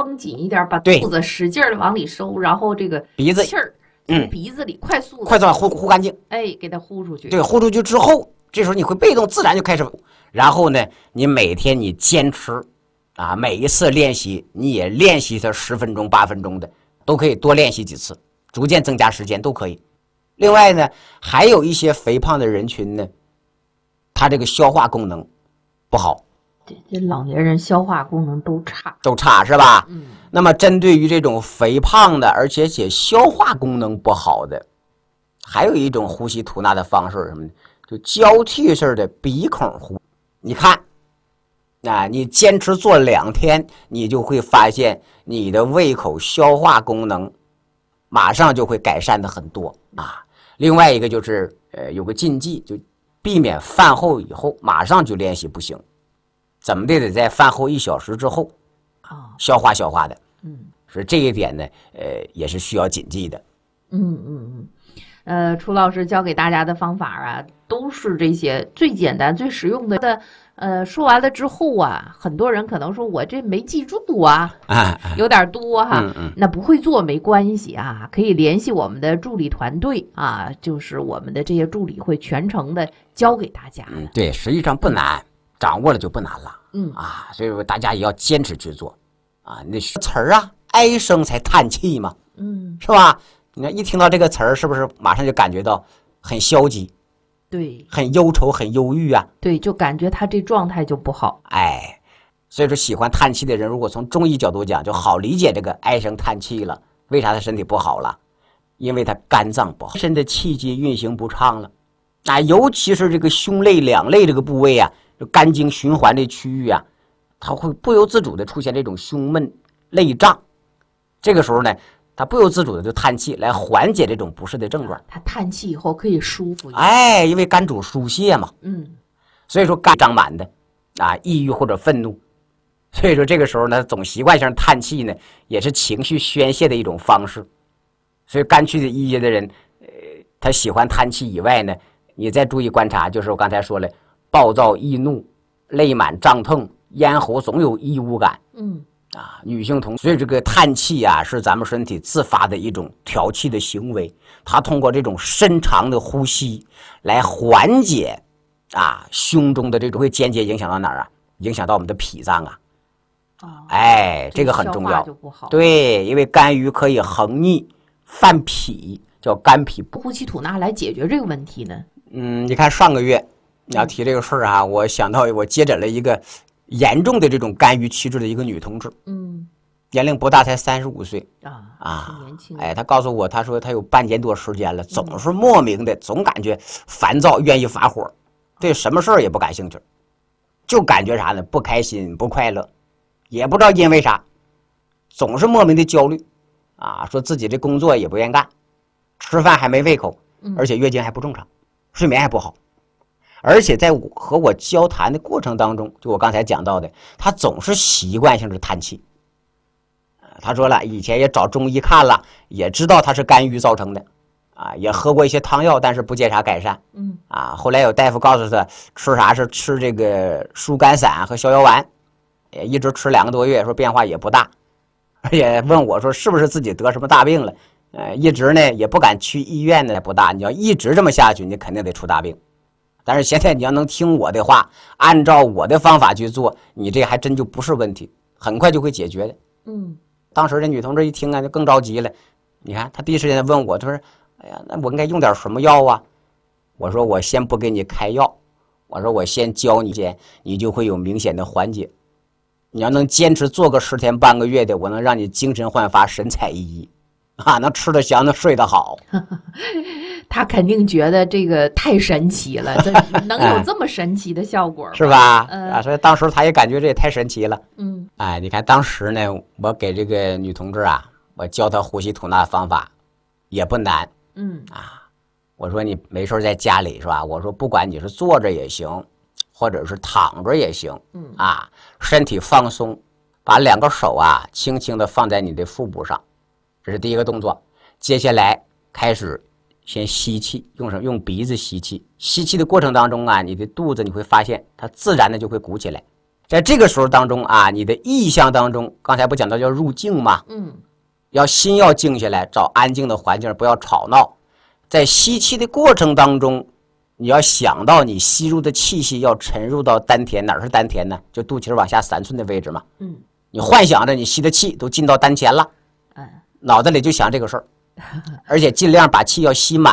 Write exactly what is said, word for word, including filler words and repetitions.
绷紧一点，把肚子使劲的往里收，然后这个鼻子气儿从鼻子里快速快速呼呼干净， 哎，给它呼出去。 对，呼出去之后，这时候你会被动自然就开始，然后呢，你每天你坚持啊，每一次练习你也练习它十分钟、八分钟的，都可以多练习几次，逐渐增加时间都可以。另外呢，还有一些肥胖的人群呢，他这个消化功能不好， 这这老年人消化功能都差， 都差是吧？ 嗯。 那么针对于这种肥胖的，而且且消化功能不好的，还有一种呼吸吐纳的方式是什么呢？就交替式的鼻孔呼。你看，啊，你坚持做两天，你就会发现你的胃口消化功能马上就会改善的很多啊。另外一个就是呃有个禁忌，就避免饭后以后马上就练习不行，怎么的得在饭后一小时之后啊消化消化的。嗯，是这一点呢，呃也是需要谨记的。 嗯嗯嗯。呃，楚老师教给大家的方法啊，都是这些最简单、最实用的。的，呃，说完了之后啊，很多人可能说我这没记住啊，啊有点多哈。嗯嗯，那不会做没关系啊，可以联系我们的助理团队啊，就是我们的这些助理会全程的教给大家。 嗯，对，实际上不难，掌握了就不难了。 嗯啊，所以说大家也要坚持去做啊。那词儿啊，唉声才叹气嘛， 嗯， 是吧？你看一听到这个词儿，是不是马上就感觉到很消极？ 对， 很忧愁，很忧郁啊。 对，就感觉他这状态就不好。 哎，所以说喜欢叹气的人，如果从中医角度讲，就好理解这个唉声叹气了。为啥他身体不好了？因为他肝脏不好，身的气机运行不畅了。啊，尤其是这个胸肋两肋这个部位啊，就肝经循环这区域啊，它会不由自主的出现这种胸闷、肋胀。这个时候呢，他不由自主的就叹气来缓解这种不适的症状。 他叹气以后可以舒服一点。 哎，因为肝主疏泄嘛。 嗯。 所以说肝胀满的啊，抑郁或者愤怒，所以说这个时候呢，总习惯性叹气呢，也是情绪宣泄的一种方式。所以肝区的一些的人，呃，他喜欢叹气以外呢，你再注意观察，就是我刚才说了，暴躁易怒、肋满胀痛、咽喉总有异物感。 嗯。 啊，女性同，所以这个叹气啊，是咱们身体自发的一种调气的行为。它通过这种深长的呼吸来缓解啊胸中的这种，会间接影响到哪儿啊？影响到我们的脾脏啊。 哦， 哎，这个很重要。 就不好。 对，因为肝郁可以横逆犯脾，叫肝脾不。 呼气吐纳来解决这个问题呢？ 嗯，你看上个月你要提这个事儿啊，我想到我接诊了一个严重的这种肝郁气滞的一个女同志， 嗯， 年龄不大，才三十五岁啊啊， 年轻。 哎，她告诉我，她说她有半年多时间了，总是莫名的，总感觉烦躁，愿意发火，对什么事儿也不感兴趣，就感觉啥呢？不开心，不快乐，也不知道因为啥，总是莫名的焦虑，啊，说自己这工作也不愿意干，吃饭还没胃口，而且月经还不正常，睡眠还不好。而且在和我交谈的过程当中，就我刚才讲到的，他总是习惯性的叹气。他说了，以前也找中医看了，也知道他是肝郁造成的，啊，也喝过一些汤药，但是不见啥改善。 嗯， 啊，后来有大夫告诉他吃啥是吃这个疏肝散和逍遥丸，也一直吃两个多月，说变化也不大，而且问我说是不是自己得什么大病了？呃，一直呢也不敢去医院呢，不大，你要一直这么下去，你肯定得出大病。但是现在你要能听我的话，按照我的方法去做，你这还真就不是问题，很快就会解决的。 嗯， 当时这女同志一听啊，就更着急了。你看，她第一时间问我，她说：“哎呀，那我应该用点什么药啊？”我说：“我先不给你开药，我说我先教你先，你就会有明显的缓解。你要能坚持做个十天半个月的，我能让你精神焕发，神采奕奕。”啊，能吃得香，能睡得好。 他肯定觉得这个太神奇了，这能有这么神奇的效果， 是吧？ 呃、 啊，所以当时他也感觉这也太神奇了。 嗯， 哎，你看当时呢，我给这个女同志啊，我教她呼吸吐纳方法，也不难。 嗯啊，我说你没事在家里是吧？我说不管你是坐着也行，或者是躺着也行。 嗯啊，身体放松，把两个手啊轻轻的放在你的腹部上。这是第一个动作，接下来开始先吸气，用什么？用鼻子吸气。吸气的过程当中啊，你的肚子你会发现它自然的就会鼓起来， 在这个时候当中啊，你的意象当中，刚才不讲到要入静吗？ 嗯， 要心要静下来，找安静的环境，不要吵闹。在吸气的过程当中，你要想到你吸入的气息要沉入到丹田，哪儿是丹田呢？就肚脐往下三寸的位置嘛。 嗯， 你幻想着你吸的气都进到丹田了， 嗯， 脑袋里就想这个事儿，而且尽量把气要吸满。